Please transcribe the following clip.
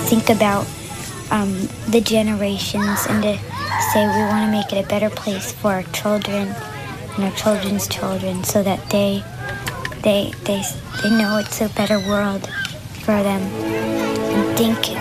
think about the generations and to say we want to make it a better place for our children and our children's children, so that they know it's a better world for them. And thank you.